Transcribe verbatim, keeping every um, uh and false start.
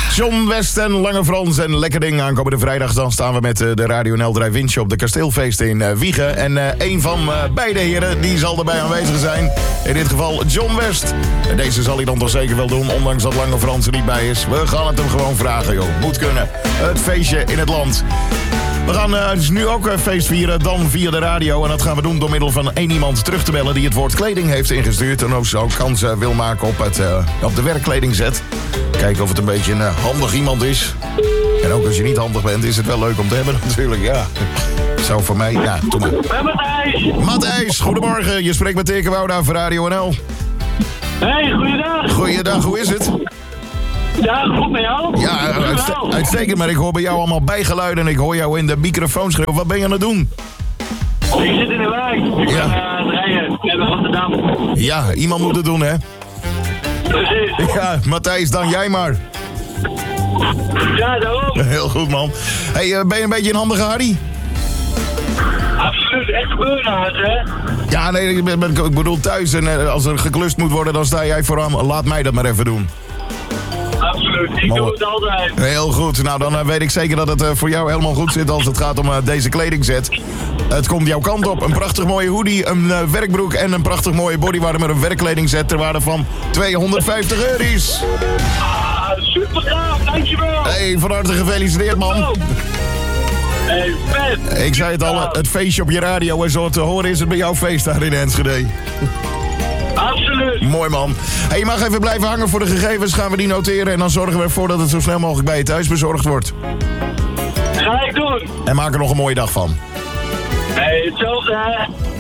John West en Lange Frans en Lekker Ding. Aankomende vrijdag dan staan we met uh, de Radio N L Drive-In op de Kasteelfeesten in uh, Wiegen. En uh, een van uh, beide heren die zal erbij aanwezig zijn. In dit geval John West. En deze zal hij dan toch zeker wel doen, ondanks dat Lange Frans er niet bij is. We gaan het hem gewoon vragen, joh. Moet kunnen. Het feestje in het land. We gaan uh, dus nu ook een feest vieren, dan via de radio. En dat gaan we doen door middel van één iemand terug te bellen die het woord kleding heeft ingestuurd. En ook zo kans uh, wil maken op, het, uh, op de werkkledingzet. Kijken of het een beetje een uh, handig iemand is. En ook als je niet handig bent, is het wel leuk om te hebben natuurlijk, ja. Zo voor mij, ja, doe maar. Matthijs! Matthijs, goedemorgen. Je spreekt met Dirk Wouda voor Radio N L. Hey, goeiedag! Goeiedag, hoe is het? Ja, goed met jou? Ja, uitste- uitstekend, maar ik hoor bij jou allemaal bijgeluiden en ik hoor jou in de microfoon schreeuwen. Wat ben je aan het doen? Ik zit in de wijk. Ik Ja. ben uh, aan het rijden. Ik ben Rotterdam. Ja, iemand moet het doen, hè? Precies. Ja, Matthijs, dan jij maar. Ja, daarom. Heel goed, man. Hey, uh, ben je een beetje een handige Harry? Absoluut, echt gebeurd, hè? Ja, nee, ik, ben, ik bedoel thuis en uh, als er geklust moet worden, dan sta jij vooraan. Laat mij dat maar even doen. Absoluut, ik Mooi. doe het altijd. Heel goed. Nou, dan uh, weet ik zeker dat het uh, voor jou helemaal goed zit als het gaat om uh, deze kledingset. Het komt jouw kant op. Een prachtig mooie hoodie, een uh, werkbroek en een prachtig mooie bodywarmer. Een werkkledingset ter waarde van tweehonderdvijftig euro's. Ah, super gaaf, dankjewel. Hey, van harte gefeliciteerd, man. Hey, vet. Ik zei het al, het feestje op je radio en zo te horen is het bij jouw feest daar in Enschede. Absoluut. Mooi, man. Hey, je mag even blijven hangen voor de gegevens. Gaan we die noteren en dan zorgen we ervoor dat het zo snel mogelijk bij je thuis bezorgd wordt. Ga ik doen. En maak er nog een mooie dag van. Hey, hetzelfde, hè.